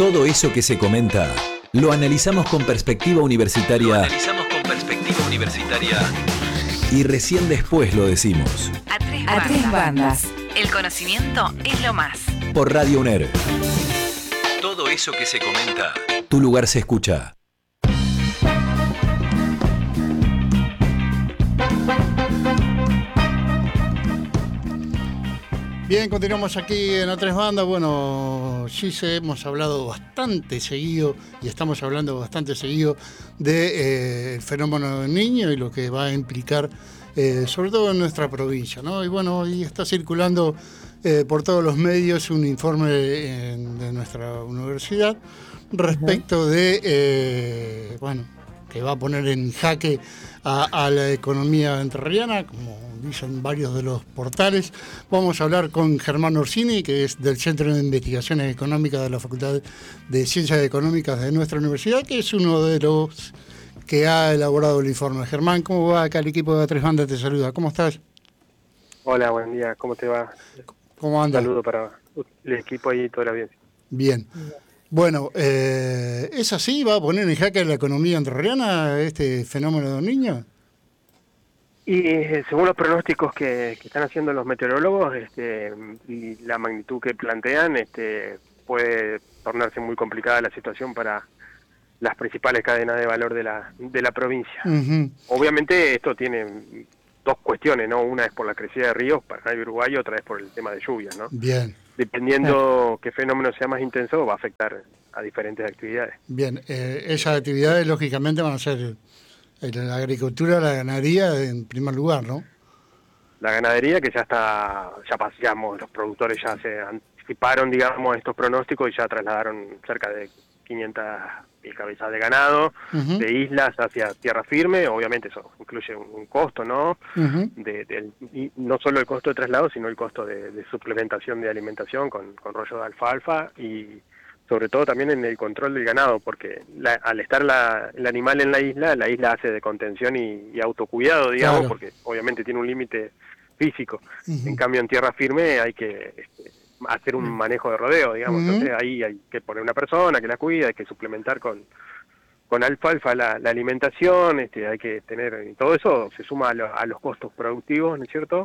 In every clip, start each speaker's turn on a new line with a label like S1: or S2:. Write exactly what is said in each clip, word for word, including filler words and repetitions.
S1: Todo eso que se comenta, lo analizamos con perspectiva universitaria.
S2: Lo analizamos con perspectiva universitaria.
S1: Y recién después lo decimos.
S3: A tres,
S4: A tres bandas.
S3: El conocimiento es lo más.
S1: Por Radio UNER.
S2: Todo eso que se comenta.
S1: Tu lugar se escucha.
S5: Bien, continuamos aquí en A Tres Bandas. Bueno, sí se hemos hablado bastante seguido y estamos hablando bastante seguido del de, eh, fenómeno del niño y lo que va a implicar, eh, sobre todo en nuestra provincia, ¿no? Y bueno, hoy está circulando eh, por todos los medios un informe de, de nuestra universidad respecto de, eh, bueno, que va a poner en jaque a, a la economía entrerriana, como dicen varios de los portales. Vamos a hablar con Germán Orsini, que es del Centro de Investigaciones Económicas de la Facultad de Ciencias Económicas de nuestra universidad, que es uno de los que ha elaborado el informe. Germán, ¿cómo va? Acá el equipo de A Tres Bandas te saluda. ¿Cómo estás?
S6: Hola, buen día. ¿Cómo te va?
S5: ¿Cómo andas?
S6: Un saludo para el equipo y toda la audiencia.
S5: Bien. Bueno, eh, ¿es así? ¿Va a poner en jaque la economía entrerriana este fenómeno de los niños?
S6: Y eh, según los pronósticos que, que están haciendo los meteorólogos, este, y la magnitud que plantean, este, puede tornarse muy complicada la situación para las principales cadenas de valor de la de la provincia.
S5: Uh-huh.
S6: Obviamente esto tiene dos cuestiones, ¿no? Una es por la crecida de ríos, Paraná y Uruguay, otra es por el tema de lluvias, ¿no?
S5: Bien.
S6: Dependiendo qué fenómeno sea más intenso, va a afectar a diferentes actividades.
S5: Bien, eh, esas actividades lógicamente van a ser la agricultura, la ganadería en primer lugar, ¿no?
S6: La ganadería, que ya está, ya pasamos, los productores ya se anticiparon, digamos, estos pronósticos y ya trasladaron cerca de quinientas mil cabezas de ganado, uh-huh, de islas hacia tierra firme. Obviamente eso incluye un, un costo, ¿no? Uh-huh. De, de, y no solo el costo de traslado, sino el costo de, de suplementación de alimentación con, con rollo de alfalfa y sobre todo también en el control del ganado, porque la, al estar la, el animal en la isla, la isla hace de contención y, y autocuidado, digamos, claro, porque obviamente tiene un límite físico. Uh-huh. En cambio, en tierra firme hay que este, hacer un manejo de rodeo, digamos. Uh-huh. Entonces ahí hay que poner una persona que la cuida, hay que suplementar con, con alfalfa la, la alimentación, este, hay que tener, y todo eso se suma a, lo, a los costos productivos, ¿no es cierto?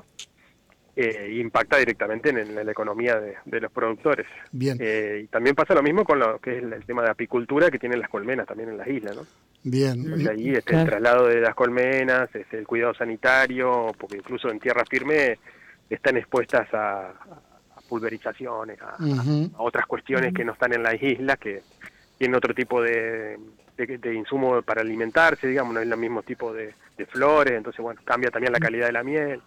S6: Eh, impacta directamente en, en la economía de, de los productores.
S5: Bien.
S6: Eh, y también pasa lo mismo con lo que es el, el tema de apicultura que tienen las colmenas también en las islas, ¿no?
S5: Bien.
S6: Y ahí este, el traslado de las colmenas, este, el cuidado sanitario, porque incluso en tierra firme están expuestas a, a pulverizaciones, a, uh-huh, a otras cuestiones uh-huh, que no están en las islas, que tienen otro tipo de, de, de insumo para alimentarse, digamos, no es el mismo tipo de, de flores, entonces bueno, cambia también la calidad de la miel.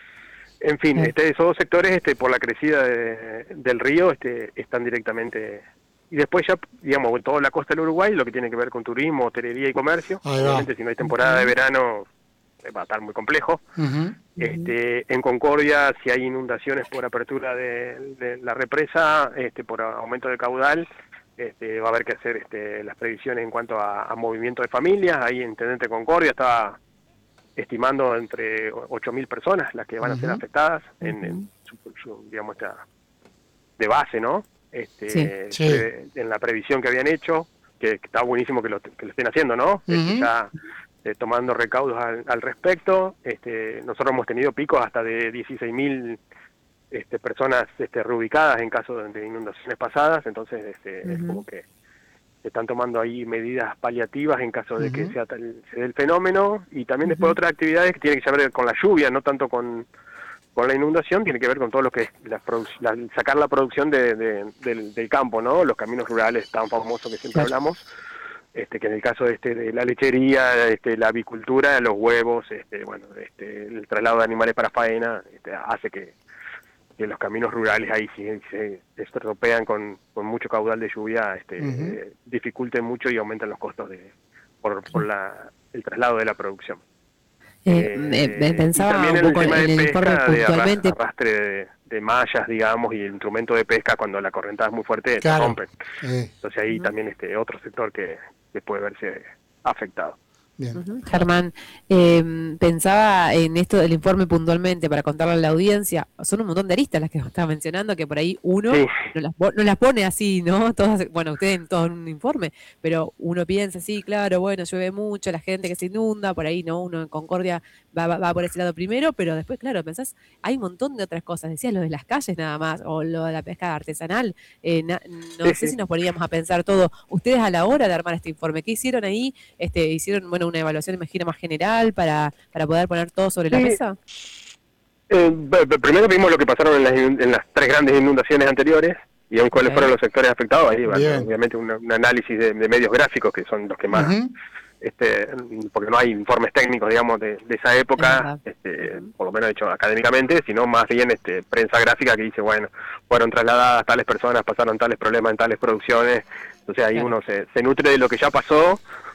S6: En fin, este, esos dos sectores, este, por la crecida de, del río, este, están directamente. Y después ya, digamos, toda la costa del Uruguay, lo que tiene que ver con turismo, hotelería y comercio. Obviamente, si no hay temporada de verano, va a estar muy complejo. Uh-huh. Este, en Concordia, si hay inundaciones por apertura de, de la represa, este, por aumento de caudal, este, va a haber que hacer este, las previsiones en cuanto a, a movimiento de familias. Ahí en Intendente Concordia estaba estimando entre ocho mil personas las que van uh-huh, a ser afectadas en, uh-huh, en su, su, digamos, esta, de base, ¿no? Este,
S5: sí, sí.
S6: Pre, en la previsión que habían hecho, que, que está buenísimo que lo, que lo estén haciendo, ¿no? Uh-huh. Este, ya eh, tomando recaudos al, al respecto. Este, nosotros hemos tenido picos hasta de dieciséis mil este, personas este, reubicadas en caso de, de inundaciones pasadas, entonces este, uh-huh, es como que se están tomando ahí medidas paliativas en caso de uh-huh, que sea tal, se dé el fenómeno, y también después uh-huh, otras actividades que tienen que ver con la lluvia, no tanto con, con la inundación, tiene que ver con todo lo que es la, la, sacar la producción de, de, del, del campo, ¿no? Los caminos rurales tan famosos que siempre hablamos, este, que en el caso de, este, de la lechería, este, la avicultura, los huevos, este, bueno, este, el traslado de animales para faena, este, hace que que los caminos rurales ahí si se estropean con, con mucho caudal de lluvia, este, uh-huh, eh, dificulten mucho y aumentan los costos de por, por la, el traslado de la producción.
S4: Eh, eh, eh, pensaba
S6: también
S4: un
S6: en
S4: poco
S6: el tema
S4: en
S6: de
S4: el
S6: pesca,
S4: informe
S6: de
S4: puntualmente.
S6: arrastre de, de mallas, digamos, y el instrumento de pesca cuando la correntada es muy fuerte,
S5: claro,
S6: se rompen.
S5: Eh.
S6: Entonces ahí uh-huh, también este otro sector que, que puede verse afectado.
S5: Bien.
S4: Ujú. Germán, eh, pensaba en esto del informe puntualmente para contarle a la audiencia. Son un montón de aristas las que estaba mencionando, que por ahí uno
S6: Sí.
S4: no, las, no las pone así, ¿no? Todas, bueno, ustedes en todo en un informe, pero uno piensa, sí, claro, bueno, llueve mucho, la gente que se inunda, por ahí, ¿no? Uno en Concordia va, va, va por ese lado primero, pero después, claro, pensás, hay un montón de otras cosas. Decías lo de las calles nada más, o lo de la pesca artesanal. Eh, na, no
S6: Sí,
S4: sé
S6: sí.
S4: si nos poníamos a pensar todo. Ustedes a la hora de armar este informe, ¿qué hicieron ahí? Este, hicieron, bueno, una evaluación, imagino, más general para, para poder poner todo sobre la
S6: Sí.
S4: mesa.
S6: Eh, b- b- primero vimos lo que pasaron en las, inund- en las tres grandes inundaciones anteriores y aún cuáles
S4: Ok.
S6: fueron los sectores afectados. Ahí, bueno,
S5: Bien.
S6: obviamente, una- un análisis de, de medios gráficos que son los que más,
S5: Ujú.
S6: este, porque no hay informes técnicos, digamos, de, de esa
S4: Es
S6: época,
S4: verdad.
S6: este,
S4: Ujú.
S6: por lo menos hecho académicamente, sino más bien este, prensa gráfica que dice, bueno, fueron trasladadas tales personas, pasaron tales problemas en tales producciones. Entonces ahí
S4: Claro.
S6: uno se, se nutre de lo que ya pasó.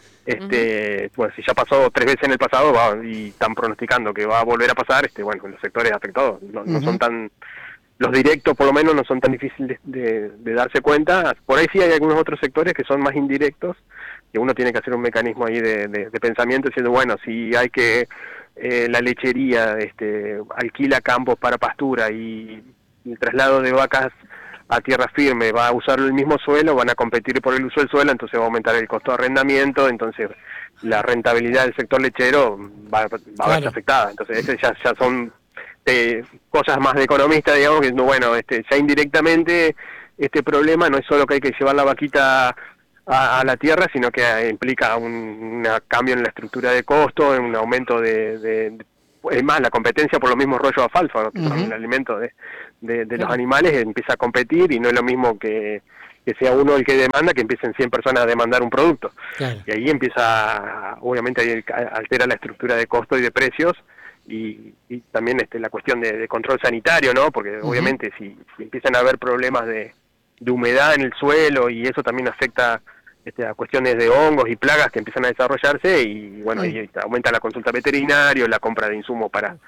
S6: Este, bueno, si ya pasó tres veces en el pasado va, y están pronosticando que va a volver a pasar, este, bueno, los sectores afectados no, no
S5: Ujú.
S6: son tan, los directos por lo menos no son tan difíciles de, de darse cuenta. Por ahí sí hay algunos otros sectores que son más indirectos, que uno tiene que hacer un mecanismo ahí de, de, de pensamiento diciendo, bueno, si hay que eh, la lechería este, alquila campos para pastura y el traslado de vacas a tierra firme va a usar el mismo suelo, van a competir por el uso del suelo, entonces va a aumentar el costo de arrendamiento, entonces la rentabilidad del sector lechero va, va a verse
S5: Claro.
S6: afectada. Entonces esas ya, ya son eh, cosas más de economista, digamos, que no, bueno, este, ya indirectamente este problema no es solo que hay que llevar la vaquita a, a la tierra, sino que eh, implica un una cambio en la estructura de costo, en un aumento de, de, de es más, la competencia por los mismos rollos de alfalfa, ¿no? que son
S5: Ujú.
S6: el alimento de, de, de los
S4: Claro.
S6: animales, empieza a competir y no es lo mismo que, que sea uno el que demanda, que empiecen cien personas a demandar un producto.
S5: Claro.
S6: Y ahí empieza, obviamente, ahí altera la estructura de costo y de precios y, y también este, la cuestión de, de control sanitario, ¿no? Porque
S5: Ujú.
S6: obviamente si, si empiezan a haber problemas de, de humedad en el suelo y eso también afecta este, a cuestiones de hongos y plagas que empiezan a desarrollarse y bueno,
S5: Mm.
S6: ahí aumenta la consulta veterinaria, la compra de insumos para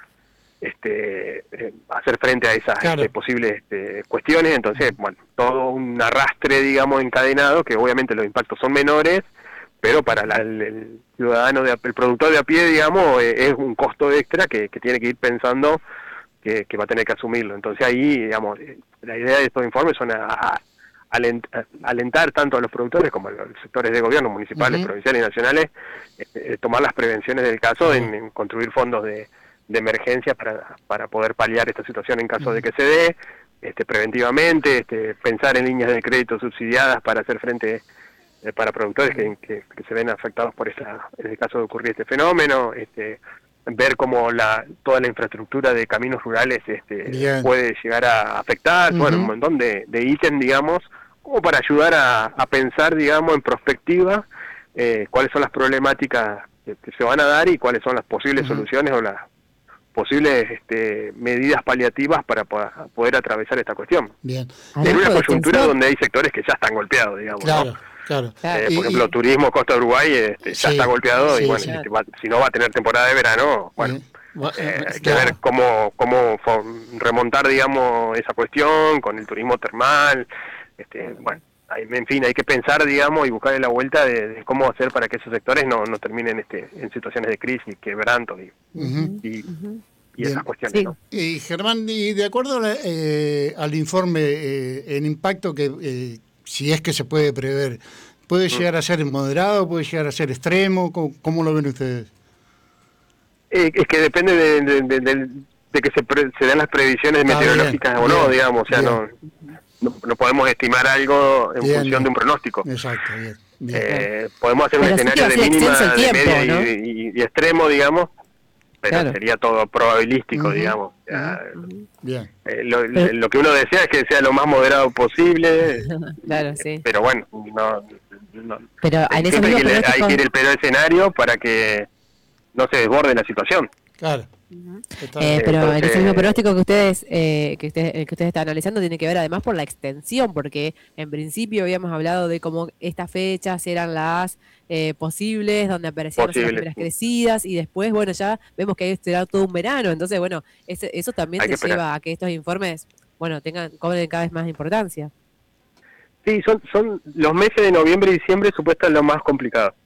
S6: este eh, hacer frente a esas
S5: Claro.
S6: este, posibles este, cuestiones. Entonces, bueno, todo un arrastre, digamos, encadenado, que obviamente los impactos son menores, pero para la- el, el ciudadano, de, a- el productor de a pie, digamos, eh, es un costo extra que, que tiene que ir pensando que, que va a tener que asumirlo. Entonces ahí, digamos, eh, la idea de estos informes son a, a- alent- a- alentar tanto a los productores como a los sectores de gobierno, municipales,
S5: Ujú.
S6: provinciales y nacionales, eh, eh, tomar las prevenciones del caso en, en construir fondos de, de emergencia para, para poder paliar esta situación en caso de que se dé, este, preventivamente, este, pensar en líneas de crédito subsidiadas para hacer frente eh, para productores que, que, que se ven afectados por esa, en el caso de ocurrir este fenómeno, este, ver cómo la, toda la infraestructura de caminos rurales este,
S5: Bien.
S6: puede llegar a afectar,
S5: Ujú.
S6: bueno, un montón de, de ítems, digamos, como para ayudar a, a pensar, digamos, en prospectiva eh, cuáles son las problemáticas que, que se van a dar y cuáles son las posibles
S5: Ujú.
S6: soluciones o las posibles este, medidas paliativas para poder, poder atravesar esta cuestión.
S5: Bien.
S4: Hablando
S6: En una
S4: de
S6: coyuntura
S4: extensión,
S6: donde hay sectores que ya están golpeados, digamos,
S5: Claro,
S6: ¿no?
S5: claro.
S4: Claro.
S6: Eh,
S5: Y-
S6: por ejemplo,
S5: y-
S6: turismo Costa de Uruguay este, ya
S5: Sí,
S6: está golpeado
S5: sí,
S6: y bueno,
S5: sí.
S6: si, va- si no va a tener temporada de verano, bueno,
S5: Eh, va-
S6: eh,
S5: eh,
S6: hay que
S5: claro.
S6: ver cómo, cómo fo- remontar, digamos, esa cuestión con el turismo termal, este, bueno, hay- en fin, hay que pensar, digamos, y buscar la vuelta de, de cómo hacer para que esos sectores no, no terminen este, en situaciones de crisis, quebrantos y,
S5: Ujú.
S6: y,
S4: Ujú.
S6: y
S5: Bien.
S6: esas cuestiones,
S4: Sí.
S6: ¿no?
S5: Y Germán, y de acuerdo a la- eh, al informe, eh, el impacto que, eh, si es que se puede prever, ¿puede llegar a ser moderado, puede llegar a ser extremo? ¿Cómo, cómo lo ven ustedes?
S6: Eh, es que depende de, de, de- de- de que se, pre- se den las previsiones
S5: Está
S6: meteorológicas
S5: bien,
S6: o no,
S5: bien,
S6: digamos, o sea,
S5: bien.
S6: no, no, no podemos estimar algo en
S5: Bien,
S6: función
S5: bien.
S6: de un pronóstico.
S5: Exacto, bien. bien.
S6: Eh, podemos hacer un
S4: Pero sí que
S6: escenario
S4: va a
S6: de
S4: ser
S6: mínima,
S4: extenso el
S6: de
S4: tiempo,
S6: media
S4: ¿no?
S6: y, y- y extremo, digamos, pero
S4: Claro.
S6: sería todo probabilístico,
S5: Ujú,
S6: digamos. O sea,
S5: Bien.
S6: eh, lo,
S4: Pero-
S6: lo que uno desea es que sea lo más moderado posible,
S4: Claro, sí.
S6: pero bueno, no, no-
S4: Pero en esos
S6: siempre hay
S4: mismos
S6: que, hay
S4: pronósticos-
S6: que ir el peor escenario para que no se desborde la situación.
S5: Claro. Está
S4: Eh,
S5: bien.
S4: pero en
S6: Entonces-
S4: ese mismo pronóstico que ustedes, eh, que ustedes, el que ustedes están analizando tiene que ver además por la extensión, porque en principio habíamos hablado de cómo estas fechas eran las eh, posibles, donde aparecían no sé, las
S6: Posibles,
S4: primeras
S6: sí.
S4: crecidas, y después, bueno, ya vemos que será todo un verano, entonces, bueno, ese- eso también
S6: Hay
S4: te
S6: que esperar.
S4: lleva a que estos informes, bueno, tengan, cobren cada vez más importancia.
S6: Sí, son, son los meses de noviembre y diciembre supuestamente los más complicados.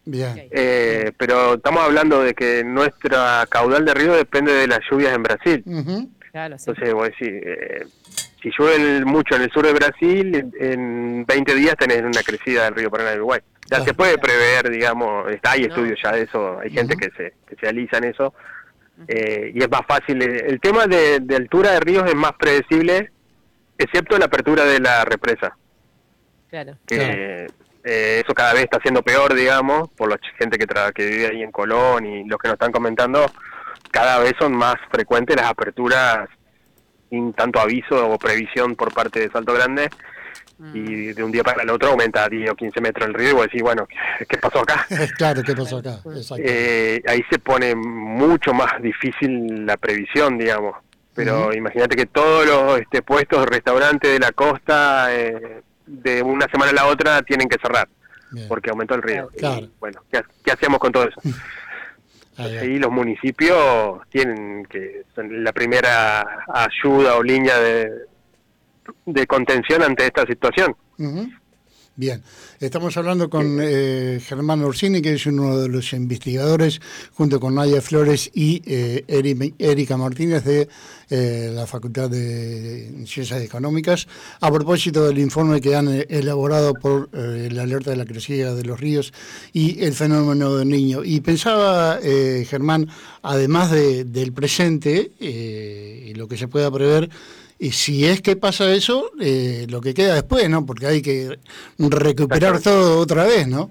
S5: Bien.
S6: Eh, pero estamos hablando de que nuestra caudal de río depende de las lluvias en Brasil.
S5: Ujú.
S4: Claro, sí.
S6: Entonces, vos decís, eh, si llueve mucho en el sur de Brasil, en, en veinte días tenés una crecida del río Paraná y Uruguay. Ya
S5: Claro.
S6: se puede prever, digamos, está, hay
S4: No.
S6: estudios ya de eso, hay gente
S5: Ujú.
S6: que se especializa en eso, eh, y es más fácil. El tema de, de altura de ríos es más predecible, excepto la apertura de la represa,
S4: Claro.
S6: que
S5: Claro.
S6: eh, eso cada vez está siendo peor, digamos, por la gente que, tra que vive ahí en Colón y los que nos están comentando, cada vez son más frecuentes las aperturas sin tanto aviso o previsión por parte de Salto Grande, y de un día para el otro aumenta a diez o quince metros el río y vos decís, bueno, ¿qué, qué pasó acá?
S5: Claro, ¿qué pasó acá? Exacto.
S6: Eh, ahí se pone mucho más difícil la previsión, digamos. Pero
S5: Ujú.
S6: imagínate que todos los este, puestos, restaurantes de la costa, eh, de una semana a la otra tienen que cerrar,
S5: Bien.
S6: porque aumentó el río.
S5: Claro.
S6: Y, bueno, ¿qué, qué hacemos con todo eso?
S5: Ahí va.
S6: Ahí los municipios tienen que son la primera ayuda o línea de, de contención ante esta situación.
S5: Ujú. Bien, estamos hablando con eh, Germán Orsini, que es uno de los investigadores, junto con Nadia Flores y eh, Eri- Erika Martínez de eh, la Facultad de Ciencias Económicas, a propósito del informe que han eh, elaborado por eh, la alerta de la crecida de los ríos y el fenómeno del Niño. Y pensaba, eh, Germán, además de, del presente eh, y lo que se pueda prever, y si es que pasa eso, eh, lo que queda después, ¿no? Porque hay que recuperar
S6: Exactamente.
S5: todo otra vez, ¿no?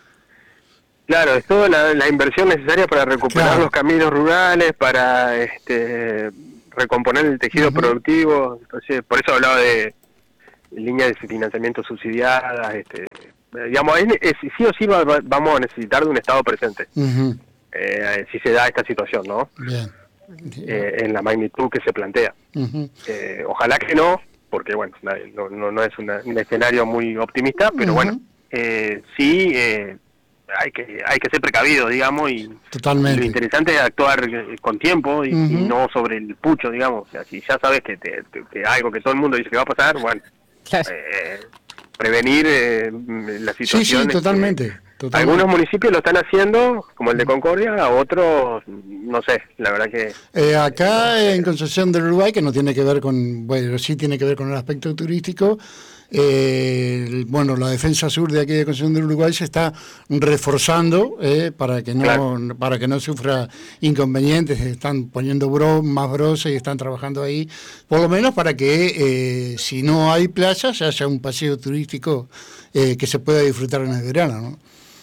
S6: Claro, es toda la, la inversión necesaria para recuperar
S5: Claro.
S6: los caminos rurales, para este, recomponer el tejido
S5: Ujú.
S6: productivo. Entonces, por eso hablaba de líneas de financiamiento subsidiadas. Este, digamos, es, es- sí o sí va- va- vamos a necesitar de un Estado presente,
S5: Ujú.
S6: eh, si se da esta situación, ¿no?
S5: Bien.
S6: Eh, en la magnitud que se plantea.
S5: Ujú.
S6: Eh, ojalá que no, porque bueno, nadie- no, no, no es una- un escenario muy optimista, pero
S5: Ujú.
S6: bueno, eh, sí eh, hay que hay que ser precavido, digamos, y
S5: Totalmente.
S6: lo interesante es actuar eh, con tiempo y,
S5: Ujú.
S6: y no sobre el pucho, digamos. O sea, si ya sabes que, te, te- que algo que todo el mundo dice que va a pasar, bueno,
S4: Claro.
S6: eh, prevenir eh, la
S5: Sí,
S6: situación.
S5: sí,
S6: este,
S5: totalmente. totalmente.
S6: algunos municipios lo están haciendo, como el de Concordia, otros, no sé, la verdad que...
S5: Eh, acá en Concepción del Uruguay, que no tiene que ver con, bueno, sí tiene que ver con el aspecto turístico, eh, el- bueno, la defensa sur de aquí de Concepción del Uruguay se está reforzando eh, para que no
S6: Claro.
S5: para que no sufra inconvenientes, están poniendo bro, más brosas y están trabajando ahí, por lo menos para que eh, si no hay playas haya un paseo turístico eh, que se pueda disfrutar en el verano, ¿no?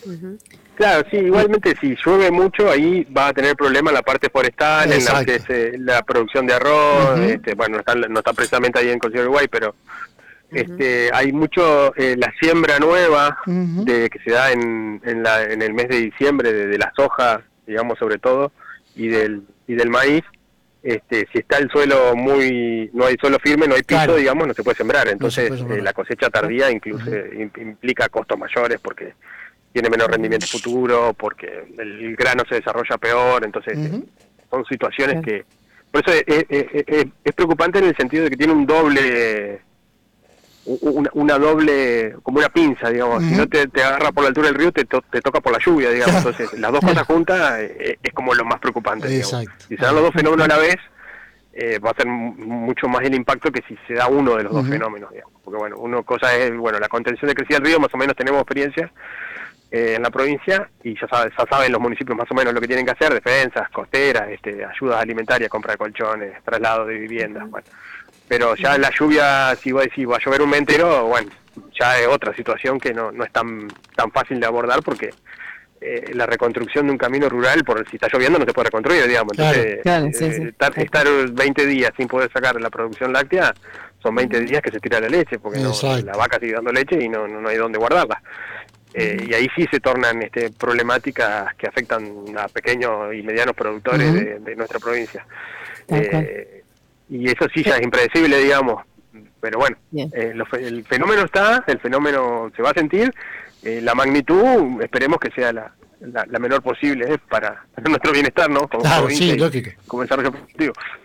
S6: Claro, sí, igualmente si llueve mucho ahí va a tener problemas la parte forestal, en la,
S5: Exacto.
S6: que es, eh, la producción de arroz,
S5: Ujú.
S6: este, bueno, no está, no está precisamente ahí en Concepción Uruguay, pero este, hay mucho, eh, la siembra nueva
S5: Ujú.
S6: de que se da en, en, la, en el mes de diciembre, de, de la soja, digamos, sobre todo, y del, y del maíz. Este, si está el suelo muy, no hay suelo firme, no hay piso,
S5: Claro.
S6: digamos, no se puede sembrar. Entonces,
S5: puede sembrar.
S6: eh, la cosecha tardía incluso im- implica costos mayores porque tiene menos rendimiento futuro, porque el grano se desarrolla peor. Entonces,
S5: Ujú.
S6: eh, son situaciones
S4: Claro.
S6: que... Por eso es, es- es- es- es preocupante en el sentido de que tiene un doble... u- Una, una doble, como una pinza, digamos. Si
S5: Ujú.
S6: no te, te agarra por la altura del río, te, to- te toca por la lluvia, digamos. Entonces, las dos cosas juntas eh, es como lo más preocupante. digamos.
S5: Exacto.
S6: Si se dan los dos fenómenos a la vez, eh, va a ser mu- mucho más el impacto que si se da uno de los dos
S5: Ujú.
S6: fenómenos, digamos. Porque, bueno, una cosa es, bueno, la contención de crecida del río, más o menos tenemos experiencia eh, en la provincia, y ya, sabe- ya saben los municipios más o menos lo que tienen que hacer: defensas, costeras, este, ayudas alimentarias, compra de colchones, traslado de viviendas, bueno. Pero ya la lluvia, si vos decís va a llover un mes entero, bueno, ya es otra situación que no, no es tan tan fácil de abordar, porque eh, la reconstrucción de un camino rural, por si está lloviendo, no se puede reconstruir, digamos.
S5: Claro.
S6: Entonces,
S4: Claro, sí,
S6: eh,
S4: sí.
S6: estar, estar veinte días sin poder sacar la producción láctea, son veinte días que se tira la leche, porque no,
S5: Exacto.
S6: la vaca sigue dando leche y no, no, no hay dónde guardarla. Eh, y ahí sí se tornan este, problemáticas que afectan a pequeños y medianos productores
S5: Ujú.
S6: de, de nuestra provincia.
S4: Tal cual.
S6: Eh, y eso sí ya es impredecible, digamos, pero bueno,
S4: Bien.
S6: eh, lo fe- el fenómeno está, el fenómeno se va a sentir, eh, la magnitud esperemos que sea la, la, la menor posible, eh, para, para nuestro bienestar, ¿no? Como
S5: Claro,
S6: provincia
S5: sí,
S6: y
S5: lógico.
S6: como desarrollo productivo.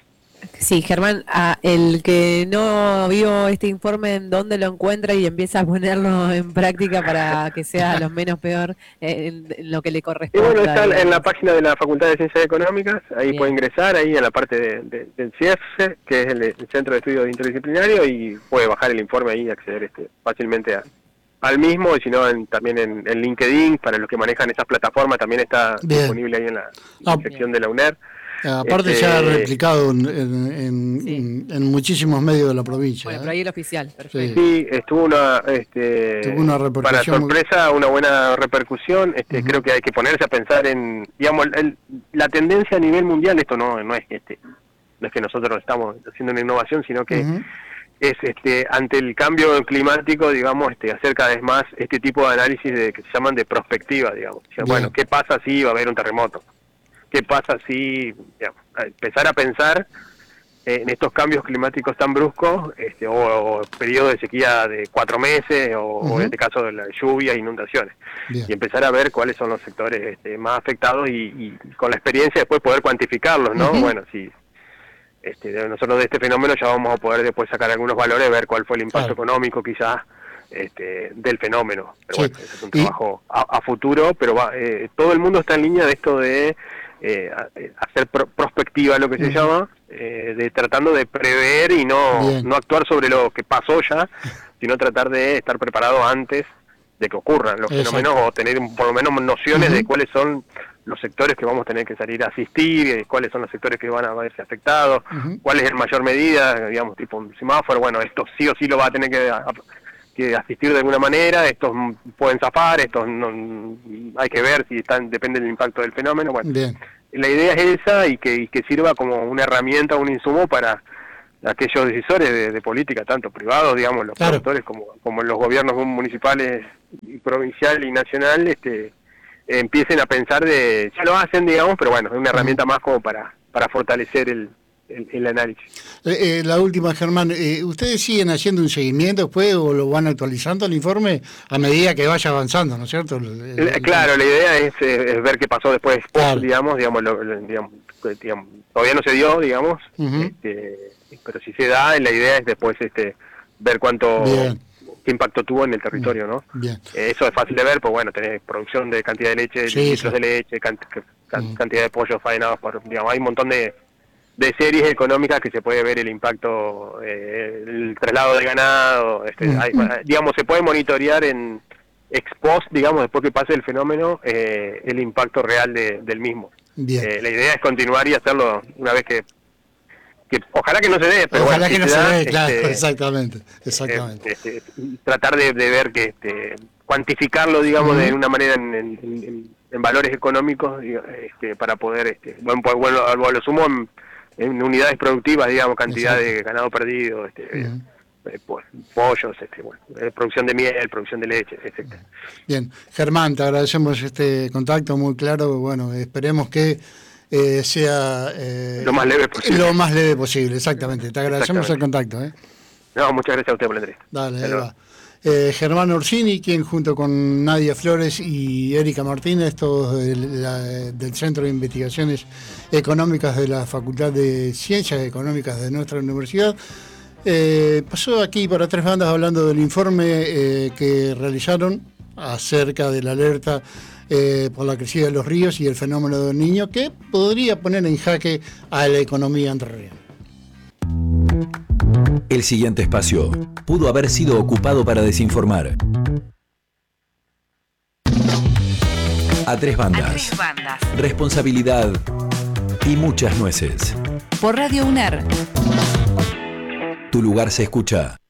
S4: Sí, Germán, a el que no vio este informe, ¿en dónde lo encuentra y empieza a ponerlo en práctica para que sea lo menos peor eh, en, en lo que le
S6: Y
S4: corresponde?
S6: bueno, está en la página de la Facultad de Ciencias Económicas, ahí
S4: Bien.
S6: puede ingresar, ahí en la parte de, de- del C I E F C, que es el, el Centro de Estudios Interdisciplinario, y puede bajar el informe ahí y acceder este, fácilmente a, al mismo, y si no, en- también en, en LinkedIn, para los que manejan esas plataformas, también está
S5: Bien.
S6: disponible ahí en la,
S5: Ah,
S6: sección de la U N E R.
S5: Aparte
S6: Este,
S5: se ha replicado en, en- en-
S4: Sí.
S5: en- en muchísimos medios de la provincia.
S4: Bueno,
S5: ¿eh?
S4: pero ahí el oficial, perfecto.
S5: Sí.
S6: Sí, estuvo una, este,
S5: Tuvo una
S6: para
S5: repercusión muy-
S6: sorpresa, una buena repercusión. Este,
S5: Ujú.
S6: Creo que hay que ponerse a pensar en, digamos, el- la tendencia a nivel mundial. Esto no, no es que este, no es que nosotros estamos haciendo una innovación, sino que
S5: Ujú.
S6: es, este, ante el cambio climático, digamos, este, hacer cada vez más este tipo de análisis de, que se llaman de prospectiva, digamos. O sea,
S5: Bien.
S6: bueno, ¿qué pasa si va a haber un terremoto? ¿Qué pasa si, digamos, a empezar a pensar en estos cambios climáticos tan bruscos, este, o, o periodos de sequía de cuatro meses, o,
S5: Ujú.
S6: o en este caso de la lluvia, inundaciones,
S5: Bien.
S6: y empezar a ver cuáles son los sectores este, más afectados y, y con la experiencia después poder cuantificarlos, ¿no?
S5: Ujú.
S6: Bueno, si este, de- nosotros de este fenómeno ya vamos a poder después sacar algunos valores, ver cuál fue el impacto
S5: Claro.
S6: económico quizás este, del fenómeno. Pero
S5: Sí.
S6: bueno, ese es un
S5: Y-
S6: trabajo a, a futuro, pero va, eh, todo el mundo está en línea de esto de eh, a- eh, hacer pro- prospectiva, lo que se
S5: Ujú.
S6: llama, eh, de tratando de prever y no,
S5: Bien.
S6: no actuar sobre lo que pasó ya, sino tratar de estar preparado antes de que ocurran los
S5: Exacto.
S6: fenómenos, o tener un- por lo menos nociones
S5: Ujú.
S6: de cuáles son los sectores que vamos a tener que salir a asistir, eh, cuáles son los sectores que van a verse afectados,
S5: Ujú.
S6: cuál es en mayor medida, digamos, tipo un semáforo. Bueno, esto sí o sí lo va a tener que, a- que asistir de alguna manera, estos mm, pueden zafar, estos no, mm, hay que ver si están, depende del impacto del fenómeno. Bueno,
S5: Bien.
S6: la idea es esa, y que, y que sirva como una herramienta, un insumo para aquellos decisores de, de política, tanto privados, digamos, los
S5: Claro.
S6: productores, como, como los gobiernos municipales, y provincial y nacional, este, empiecen a pensar de, ya lo hacen, digamos, pero bueno, es una herramienta más como para, para fortalecer el, el, el análisis.
S5: Eh, eh, la última, Germán, eh, ¿ustedes siguen haciendo un seguimiento después o lo van actualizando el informe a medida que vaya avanzando, ¿no es cierto? El- el-
S6: Eh, Claro, la idea es, eh, es ver qué pasó después, post,
S5: Claro.
S6: digamos, digamos, lo- lo- digamos, que, digamos, todavía no se dio, digamos,
S5: Ujú.
S6: este, pero si se da, la idea es después este, ver cuánto,
S5: Bien.
S6: qué impacto tuvo en el territorio, ¿no?
S5: Bien.
S6: Eh, eso es fácil de ver, pues bueno, tenés producción de cantidad de leche,
S5: Sí,
S6: litros
S5: sí.
S6: de leche, can- can-
S5: Mm.
S6: cantidad de pollos faenados, por, digamos, hay un montón de, de series económicas que se puede ver el impacto, eh, el traslado de ganado, este,
S5: Mm.
S6: hay- digamos, se puede monitorear en ex post, digamos, después que pase el fenómeno, eh, el impacto real de- del mismo.
S5: Bien.
S6: Eh, la idea es continuar y hacerlo una vez que, que ojalá que no se dé, pero
S5: Ojalá
S6: bueno,
S5: que
S6: si
S5: no
S6: da,
S5: se dé, claro,
S6: este,
S5: exactamente, exactamente.
S6: eh, este, tratar de, de ver que este, cuantificarlo, digamos,
S5: Ujú.
S6: de una manera en, en- en- en valores económicos, digo, este, para poder, este, bueno, pues, bueno, a lo sumo en, en unidades productivas, digamos, cantidad
S5: Exacto.
S6: de ganado perdido, este,
S5: Ujú.
S6: eh, pues, pollos, este, bueno, eh, producción de miel, producción de leche, etcétera.
S5: Bien, Germán, te agradecemos este contacto muy claro. Bueno, esperemos que eh, sea eh,
S6: Lo más leve posible.
S5: Lo más leve posible, exactamente. Te agradecemos el
S6: Exactamente.
S5: contacto. ¿eh?
S6: No, muchas gracias a usted por la entrevista.
S5: Dale,
S6: Hasta
S5: ahí
S6: luego.
S5: va. Eh, Germán Orsini, quien junto con Nadia Flores y Erika Martínez, todos del, la- del Centro de Investigaciones Económicas de la Facultad de Ciencias Económicas de nuestra universidad, eh, pasó aquí para Tres Bandas hablando del informe eh, que realizaron acerca de la alerta eh, por la crecida de los ríos y el fenómeno del Niño, que podría poner en jaque a la economía entrerriana.
S1: El siguiente espacio pudo haber sido ocupado para desinformar. A tres
S3: A
S1: bandas.
S3: tres bandas.
S1: Responsabilidad y muchas nueces.
S3: Por Radio U N E R.
S1: Tu lugar se escucha.